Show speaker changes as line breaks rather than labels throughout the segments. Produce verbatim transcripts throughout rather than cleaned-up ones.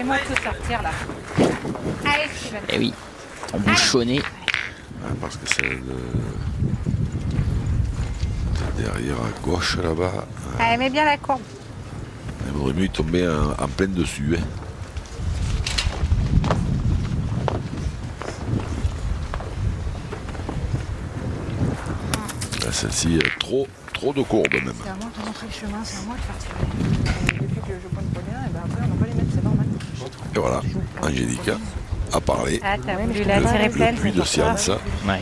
Laissez-moi tout sortir là. Allez, Steven.
Eh oui, embouchonné.
Ah, parce que c'est le... derrière à gauche là-bas.
Allez, mets bien la courbe.
Il vaudrait mieux y tomber en, en plein dessus. Hein. Celle-ci, trop, trop de courbes même.
C'est à moi de montrer le chemin, c'est à moi de faire tirer. Depuis que je pointe pas bien, et ben après on n'a pas les mettre, c'est normal.
Et voilà, Angélica a parlé.
Ah, t'as voulu la tirer pleine,
Plus de science.
Ouais.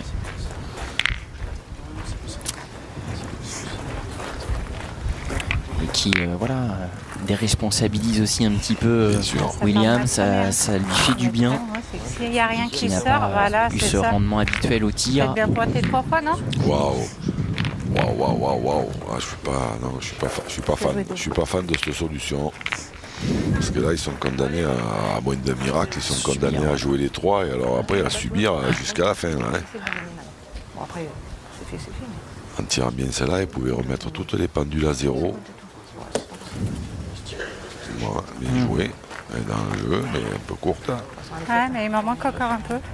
Et qui, euh, voilà, euh, déresponsabilise aussi un petit peu euh, William, ça, ça lui fait du bien.
S'il n'y a rien qui,
qui n'a
sort,
pas
voilà,
eu
c'est
ce
ça.
rendement habituel au
Vous
tir.
êtes bien pointé trois fois, non?
Waouh, waouh, waouh, waouh, waouh. Ah, je suis pas, non, je suis pas, fa- je suis pas fan. Je suis pas fan de cette solution. Parce que là, ils sont condamnés à, à moins d'un miracle, ils sont
Subir.
condamnés à jouer les trois et alors après à subir jusqu'à la fin. Là, hein.
Bon, après, c'est fait, c'est fait.
En tirant bien celle-là, ils pouvaient remettre toutes les pendules à zéro. Voilà, bien joué. Elle est dans le jeu, mais un peu courte. Hein.
Ouais, mais il m'en manque encore un peu.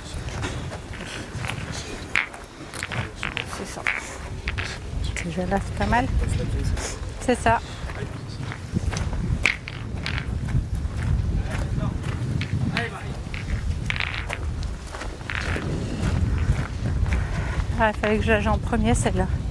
C'est ça. Déjà là, c'est pas mal. C'est ça. Ah, il fallait que j'aille en premier celle-là.